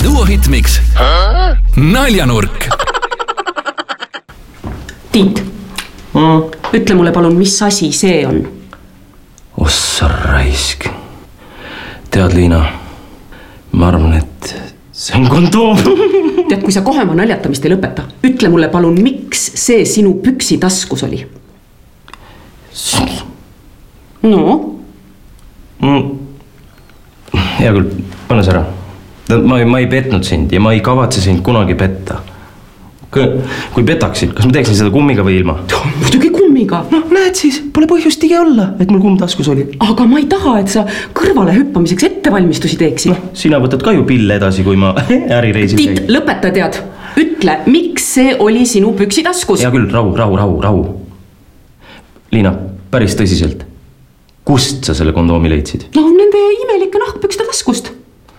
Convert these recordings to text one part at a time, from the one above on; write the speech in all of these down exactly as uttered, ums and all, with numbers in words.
Duo Hitmix Naljanurk. Tiit, mm. ütle mulle palun, mis asi see on? Ossa raisk. Tead, Liina, ma arvan, et see on kondoom. Tead, kui sa kohe ma naljatamist ei lõpeta, ütle mulle palun, miks see sinu püksi taskus oli? No? Mm. Hea küll, pane see ära. Ma ei, ma ei petnud sind ja ma ei kavatse sind kunagi petta. Kui petaksid, kas ma teeksin seda kummiga või ilma? Muidugi kummiga. No, näed siis, pole põhjust tige olla, et mul kumm taskus oli. Aga ma ei taha, et sa kõrvale hüppamiseks ettevalmistusi teeksid. No, sina võtad ka ju pille edasi, kui ma ärireisil Tiit, käin. Lõpeta tead. Ütle, miks see oli sinu püksi taskus? Hea küll, rahu, rahu, rahu, rahu. Liina, päris tõsiselt. Kust sa selle kondoomi leidsid? No, nende imelike nahkpükste taskust.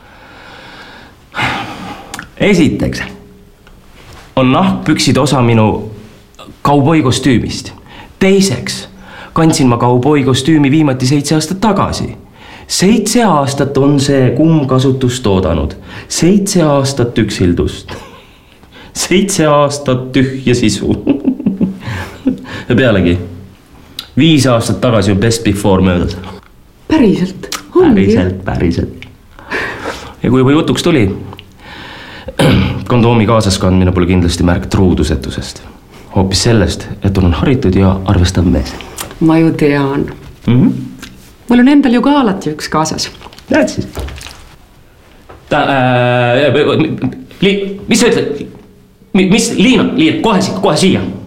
Esiteks on nahkpüksid osa minu kauboikostüümist. Teiseks kandsin ma kauboikostüümi viimati seitse aastat tagasi. Seitse aastat on see kumm kasutust toodanud. Seitse aastat üksildust. Seitse aastat tühja sisu. Ja pealegi, viis aastat tagasi on best before möödas. Päriselt? Päriselt, päriselt. Ja kui juba jutuks tuli, kondoomi kaasas kandmine pole kindlasti märk truudusetusest. Hoopis sellest, et on haritud ja arvestav mees. Ma ju tean. Mm-hmm. Mul on endal ju ka alati üks kaasas. Näed siis. Ta, äh, li, mis sa ütled? Mis, Liina, Liina, kohe, kohe siia.